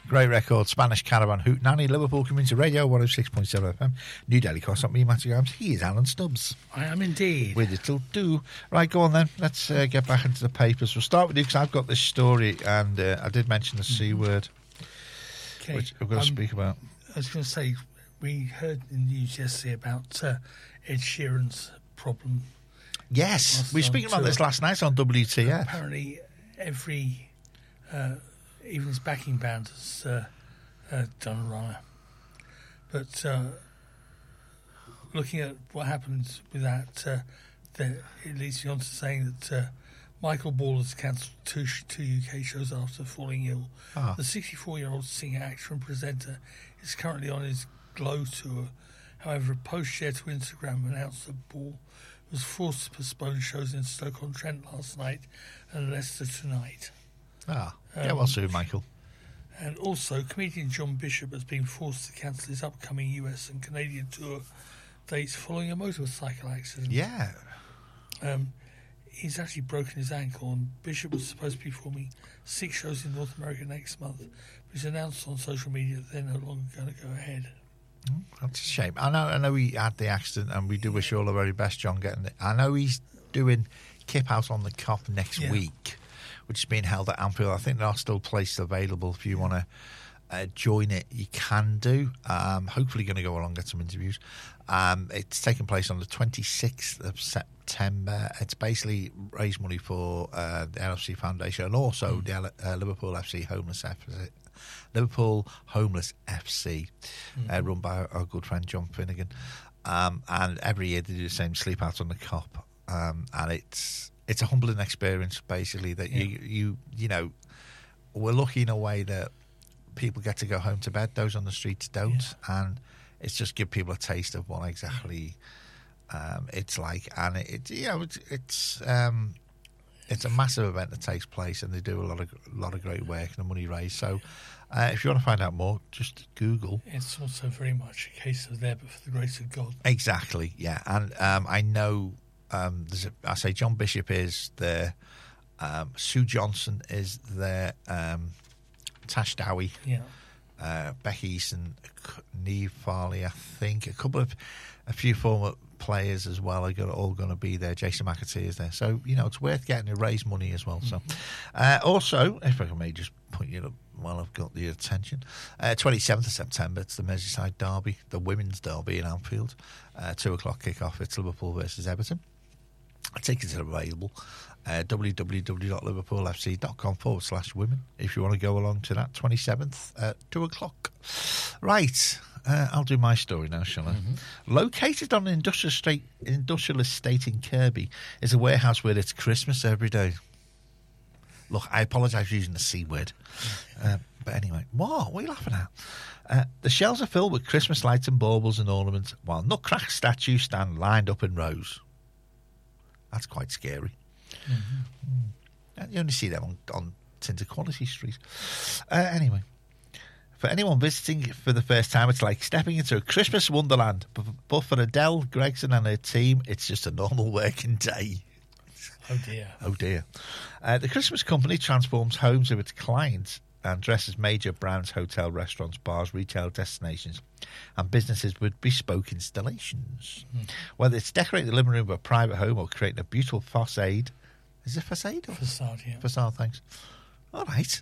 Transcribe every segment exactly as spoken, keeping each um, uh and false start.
Great record. Spanish Caravan Hoot Nanny, Liverpool Community Radio, one oh six point seven F M. New Delhi Cross, not me, Matthew Grimes. He is Alan Stubbs. I am indeed. With it'll do. Right, go on then. Let's uh, get back into the papers. We'll start with you because I've got this story and uh, I did mention the C word, Okay. which I've got to um, speak about. I was going to say, we heard in the news yesterday about uh, Ed Sheeran's problem. Yes, we were on speaking about tour. this last night on W T F. Apparently, every, uh, even his backing band has uh, uh, done awry. But uh, looking at what happened with that, uh, the, it leads me on to saying that uh, Michael Ball has cancelled two, sh- two U K shows after falling ill. Ah. The sixty-four-year-old singer, actor and presenter is currently on his Glow tour. However, a post shared to Instagram announced that Ball was forced to postpone shows in Stoke-on-Trent last night and Leicester tonight. Ah, yeah, Um, well soon, Michael. And also, comedian John Bishop has been forced to cancel his upcoming U S and Canadian tour dates following a motorcycle accident. Yeah. Um, he's actually broken his ankle, and Bishop was supposed to be performing six shows in North America next month, but he's announced on social media that they're no longer going to go ahead. Mm, That's a shame. I know. I know he had the accident, and we do wish you all the very best, John. Getting it. I know he's doing Kip Out on the Cop next Yeah. week, which is being held at Anfield. I think there are still places available if you want to uh, join it. You can do. Um, hopefully, going to go along and get some interviews. Um, it's taking place on the twenty-sixth of September. It's basically raise money for uh, the L F C Foundation and also the L- uh, Liverpool F C Homeless F C. Liverpool Homeless F C, mm-hmm. uh, run by our good friend John Finnegan. Um, and every year they do the same Sleep Out on the Cop. Um, and it's it's a humbling experience, basically, that yeah. you, you you know, we're lucky in a way that people get to go home to bed. Those on the streets don't. Yeah. And it's just give people a taste of what exactly um, it's like. And it, it you know, it's... it's um, It's a massive event that takes place, and they do a lot of a lot of great work and the money raised. So, uh, if you want to find out more, just Google. It's also very much a case of there, but for the grace of God. Exactly, yeah. And um, I know um, there's a, I say John Bishop is there, um, Sue Johnson is there, um, Tash Dowie, yeah, uh, Becky Easton, Neve Farley, I think a couple of a few former players as well are gonna, all going to be there. Jason McAtee is there, so you know it's worth getting to raise money as well. So, uh, also, if I may just point you up while I've got the attention, uh, twenty-seventh of September, it's the Merseyside derby, the women's derby in Anfield, uh, two o'clock kick-off. It's Liverpool versus Everton. Tickets are available. Uh, www.liverpoolfc.com forward slash women if you want to go along to that twenty-seventh at two o'clock. Right. Uh, I'll do my story now, shall I? Mm-hmm. Located on an industrial estate, industrial estate in Kirby is a warehouse where it's Christmas every day. Look, I apologise for using the C word. Uh, but anyway, what? What are you laughing at? Uh, the shelves are filled with Christmas lights and baubles and ornaments, while nutcracker statues stand lined up in rows. That's quite scary. Mm-hmm. Mm. You only see them on, on Tinter Quality Street. Uh, anyway. For anyone visiting for the first time, it's like stepping into a Christmas wonderland. But, but for Adele Gregson and her team, it's just a normal working day. Oh, dear. Oh, dear. Uh, the Christmas company transforms homes of its clients and dresses major brands, hotel, restaurants, bars, retail destinations, and businesses with bespoke installations. Mm. Whether it's decorating the living room of a private home or creating a beautiful facade. Is it facade? Or? Facade, yeah. Facade, thanks. All right.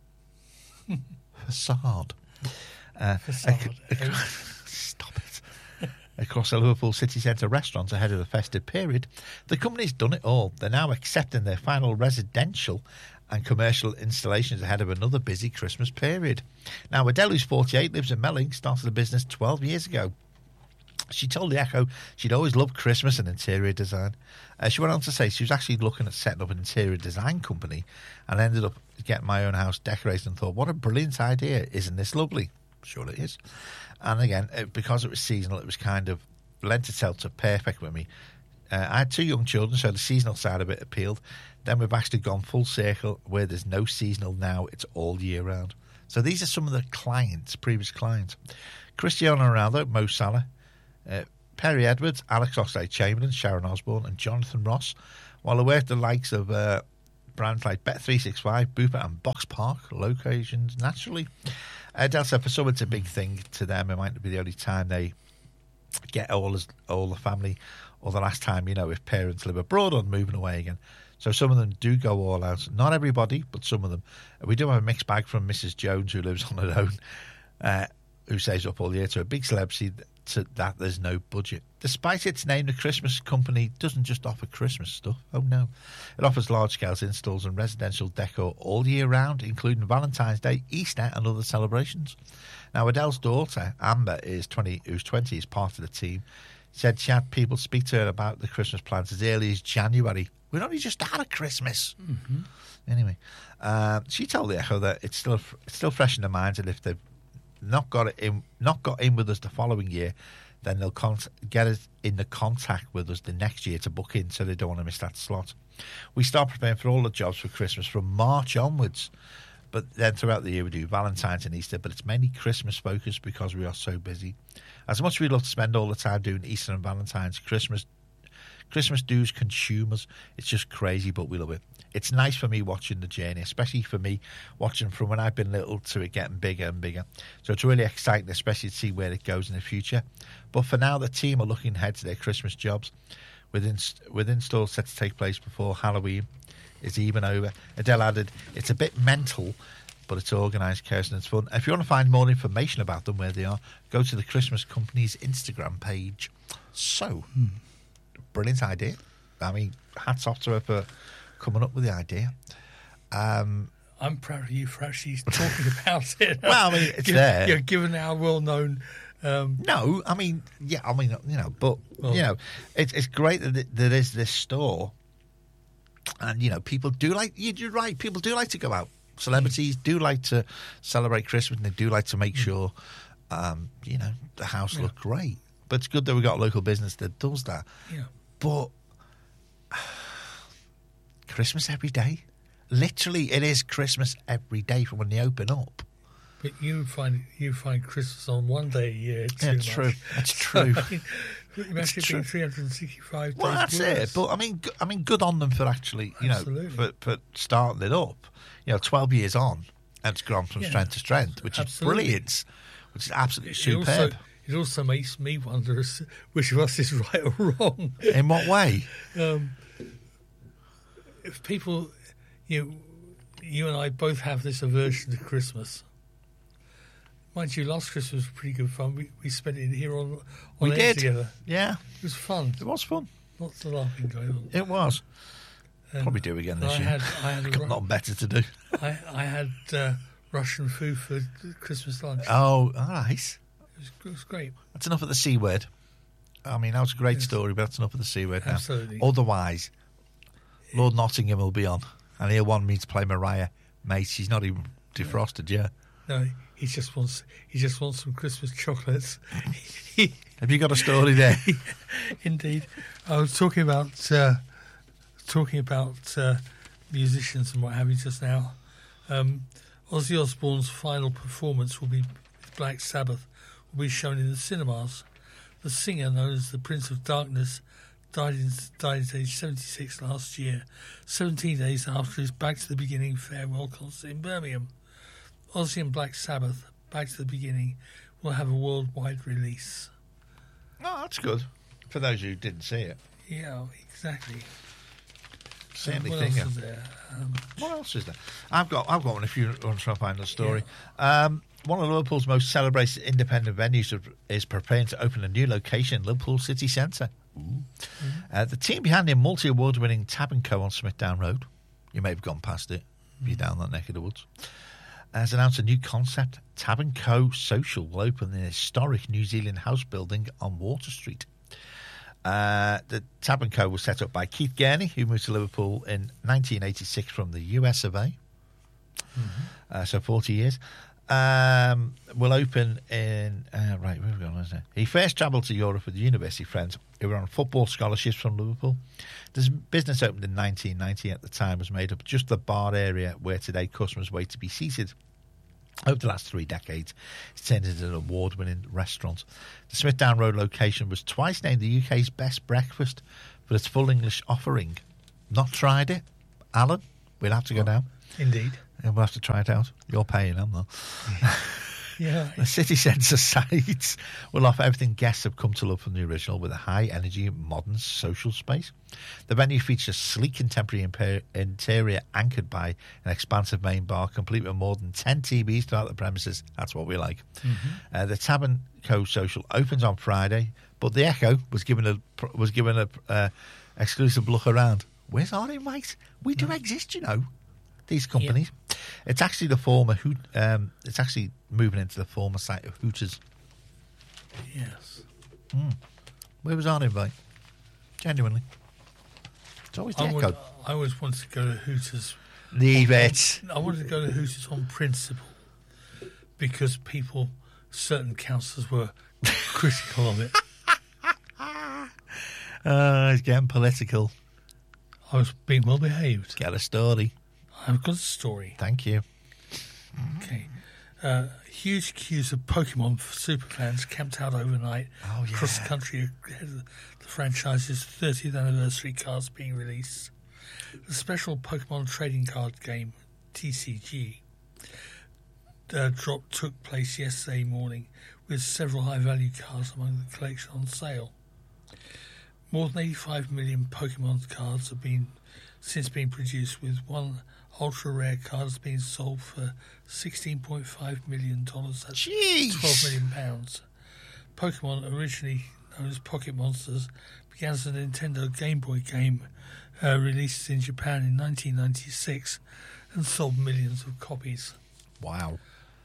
Facade. Uh, Facade. Ac- ac- stop it. Across the Liverpool city centre restaurants ahead of the festive period, the company's done it all. They're now accepting their final residential and commercial installations ahead of another busy Christmas period. Now, Adele, who's forty-eight, lives in Melling, started the business twelve years ago. She told The Echo she'd always loved Christmas and interior design. Uh, she went on to say she was actually looking at setting up an interior design company and ended up getting my own house decorated and thought, what a brilliant idea. Isn't this lovely? Sure it is. And again, it, because it was seasonal, it was kind of lent itself to perfect with me. Uh, I had two young children, so the seasonal side of it appealed. Then we've actually gone full circle where there's no seasonal now. It's all year round. So these are some of the clients, previous clients. Cristiano Ronaldo, Mo Salah, Uh, Perry Edwards, Alex Oxlade-Chamberlain, Sharon Osbourne and Jonathan Ross, while they work the likes of uh, brands like Bet three sixty-five, Bupa and Box Park locations naturally. Adele said for some it's a big thing to them. It might be the only time they get all, as, all the family, or the last time, you know, if parents live abroad or moving away again. So some of them do go all out. Not everybody, but some of them. We do have a mixed bag from Missus Jones, who lives on her own, uh, who saves up all year to a big celebrity to that there's no budget. Despite its name, the Christmas company doesn't just offer Christmas stuff. Oh, no. It offers large-scale installs and residential decor all year round, including Valentine's Day, Easter and other celebrations. Now, Adele's daughter, Amber, is twenty, who's twenty, is part of the team, said she had people speak to her about the Christmas plans as early as January. We'd only just had a Christmas. Mm-hmm. Anyway, uh, she told the Echo that it's still it's still fresh in their minds, and if they've not got it in, not got in with us the following year, then they'll con- get us in the contact with us the next year to book in, so they don't want to miss that slot. We start preparing for all the jobs for Christmas from March onwards, but then throughout the year we do Valentine's and Easter, but it's mainly Christmas focused because we are so busy. As much as we love to spend all the time doing Easter and Valentine's, Christmas Christmas dues consume us. It's just crazy, but we love it. It's nice for me watching the journey, especially for me watching from when I've been little to it getting bigger and bigger. So it's really exciting, especially to see where it goes in the future. But for now, the team are looking ahead to their Christmas jobs, with, inst- with installs set to take place before Halloween is even over. Adele added, it's a bit mental, but it's organised, chaos, and it's fun. If you want to find more information about them, where they are, go to the Christmas company's Instagram page. So... Hmm. Brilliant idea. I mean, hats off to her for coming up with the idea. Um, I'm proud of you for actually talking about it. Well, I mean, it's given, there. Yeah, given how well known. Um, no, I mean, yeah, I mean, you know, but well, you know, it's it's great that it, there is this store, and you know, people do like. You're right. People do like to go out. Celebrities do like to celebrate Christmas, and they do like to make sure, um, you know, the house yeah. look great. But it's good that we got a local business that does that. Yeah. But Christmas every day. Literally, it is Christmas every day from when they open up. But you find you find Christmas on one day a year too yeah, much. true. That's true. So, I mean, imagine it being three hundred sixty-five well, days. that's worse. it. But I mean, I mean, good on them for actually, you Absolutely. know, for, for starting it up. You know, twelve years on, and it's gone from yeah. strength to strength, which Absolutely. is brilliant. Which is absolutely It superb. Also, it also makes me wonder which of us is right or wrong. In what way? Um, if people, you know, you and I both have this aversion to Christmas. Mind you, last Christmas was pretty good fun. We we spent it here on on we air did. together. Yeah, it was fun. It was fun. Lots of laughing going on. It was. Um, Probably do again this I year. had, I had got a, nothing better to do. I I had uh, Russian food for Christmas lunch. Oh, nice. It was, it was great. That's enough of the C word. I mean, that was a great Yes. story, but that's enough of the C word now. Absolutely. Otherwise, Lord Nottingham will be on, and he'll want me to play Mariah. Mate, she's not even defrosted yet. No, he just wants he just wants some Christmas chocolates. Have you got a story there? Indeed, I was talking about uh, talking about uh, musicians and what have you just now. Um, Ozzy Osbourne's final performance will be with Black Sabbath. Will be shown in the cinemas. The singer, known as the Prince of Darkness, died in, died at age seventy-six last year, seventeen days after his Back to the Beginning farewell concert in Birmingham. Ozzy and Black Sabbath, Back to the Beginning, will have a worldwide release. Oh, that's good. For those who didn't see it. Yeah, exactly. Certainly what think else of- is there? Um, What else is there? I've got I've got one if you want to try and find the story. Um, one of Liverpool's most celebrated independent venues is preparing to open a new location in Liverpool city centre. Mm-hmm. Uh, the team behind the multi-award winning Tab and Co on Smithdown Road, you may have gone past it if you're down that neck of the woods, has announced a new concept. Tab and Co Social will open in a historic New Zealand house building on Water Street. Uh, the Tab and Co was set up by Keith Gurney, who moved to Liverpool in nineteen eighty-six from the U S of A. Mm-hmm. Uh, so forty years. Um, will open in... Uh, right, where have we gone? Isn't it? He first travelled to Europe with university friends who were on football scholarships from Liverpool. This business opened in nineteen ninety. At the time was made up of just the bar area where today customers wait to be seated. Over the last three decades, it's turned into an award-winning restaurant. The Smithdown Road location was twice named the U K's best breakfast for its full English offering. Not tried it? Alan? We'll have to go down. Indeed. And we'll have to try it out. You're paying them, though. Yeah. The city centre sites will offer everything guests have come to love from the original with a high-energy, modern social space. The venue features sleek contemporary imper- interior anchored by an expansive main bar, complete with more than ten T Vs throughout the premises. That's what we like. Mm-hmm. Uh, the Tavern Co Social opens on Friday, but the Echo was given a was given a uh, exclusive look around. Where's our invite? We do exist, you know. These companies. Yep. It's actually the former Hoot. Um, it's actually moving into the former site of Hooters. Yes. Mm. Where was our invite? Genuinely, it's always the I, Echo. would, I always wanted to go to Hooters. Leave on, it. On, I wanted to go to Hooters on principle because people, certain councillors, were critical of it. Uh, it's getting political. I was being well behaved. Get a story. I've got a story. Thank you. Okay. Uh, huge queues of Pokemon superfans camped out overnight oh, yeah. across the country ahead of the franchise's thirtieth anniversary cards being released. The special Pokemon trading card game, T C G, uh, drop took place yesterday morning with several high-value cards among the collection on sale. More than eighty-five million Pokemon cards have been since been produced, with one ultra-rare card has been sold for sixteen point five million dollars. That's Jeez. twelve million pounds. Pokemon, originally known as Pocket Monsters, began as a Nintendo Game Boy game uh, released in Japan in nineteen ninety-six and sold millions of copies. Wow.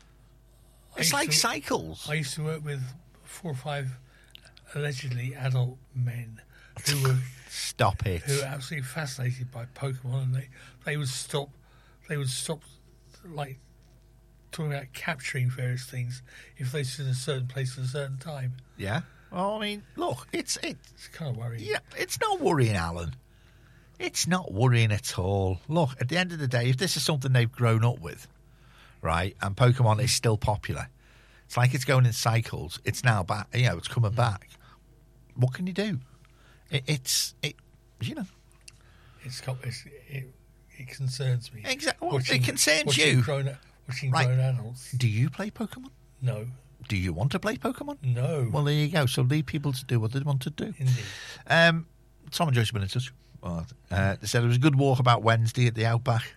It's like to, cycles. I used to work with four or five allegedly adult men who were Stop it. who were absolutely fascinated by Pokemon, and they, they would stop they would stop like talking about capturing various things if they stood in a certain place at a certain time. Yeah. Well, I mean, look, it's it. It's kind of worrying. Yeah, it's not worrying, Alan. It's not worrying at all. Look, at the end of the day, if this is something they've grown up with, right, and Pokemon is still popular, it's like it's going in cycles. It's now back. You know, it's coming back. What can you do? It, it's it. You know. It's, it's it. It concerns me. Exactly. Well, watching, it concerns watching you. Grown, watching Right. grown adults. Do you play Pokemon? No. Do you want to play Pokemon? No. Well, there you go. So leave people to do what they want to do. Indeed. Um, Tom and Joyce have been in touch. Well, uh, they said it was a good walk about Wednesday at the Outback.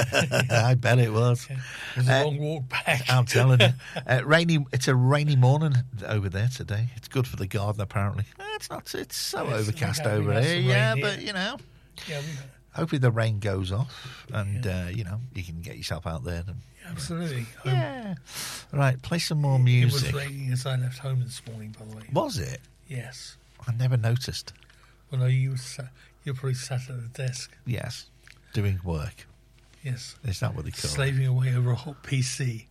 I bet it was. It was a Uh, long walk back. I'm telling you. Uh, rainy. It's a rainy morning over there today. It's good for the garden, apparently. Uh, it's not. It's so Yes, overcast we had- we over had here. some Yeah, rain but here. you know, Yeah, we, hopefully the rain goes off, and uh, you know, you can get yourself out there. And, absolutely. Um, yeah. Right. Play some more It music. was raining as I left home this morning, by the way. Was it? Yes. I never noticed. Well, no, you were sat, you probably sat at the desk. Yes. Doing work. Yes. Is that what they call it? Slaving away over a hot P C.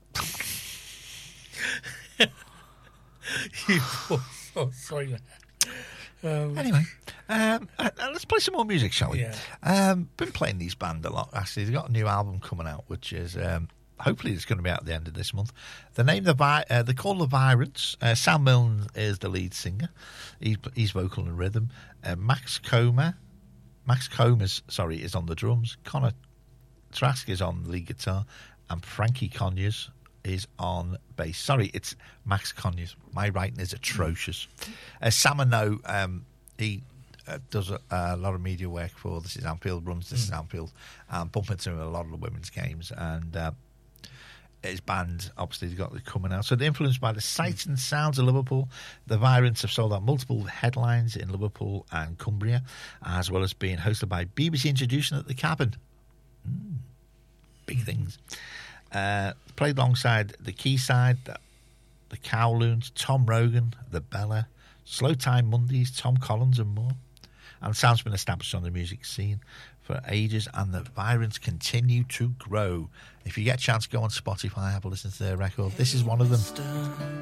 you poor, oh, sorry, man. Um, Anyway, um, uh, uh, let's play some more music, shall we? Yeah. Um, been playing these band a lot. Actually, they've got a new album coming out, which is um, hopefully it's going to be out at the end of this month. The name the Vi- uh, they call the Virants. Uh, Sam Milne is the lead singer. He's, he's vocal and rhythm. Uh, Max Comer, Max Comas, sorry, is on the drums. Connor Trask is on lead guitar, and Frankie Conyers is on bass. Sorry, it's Max Conyers. My writing is atrocious. Uh, Sam Ano, um, he uh, does a, a lot of media work for This Is Anfield, runs This mm. Is Anfield, and bump into him at a lot of the women's games. And uh, his band, obviously, got it coming out. So they're influenced by the sights and sounds of Liverpool. The Virants have sold out multiple headlines in Liverpool and Cumbria, as well as being hosted by B B C Introduction at the Cabin. Mm, big things. Uh, played alongside the Quayside, the, the Kowloons, Tom Rogan, the Bella, Slow Time Mondays, Tom Collins, and more. And sound's been established on the music scene for ages, and the Virants continue to grow. If you get a chance, go on Spotify, have a listen to their record. This is one of them.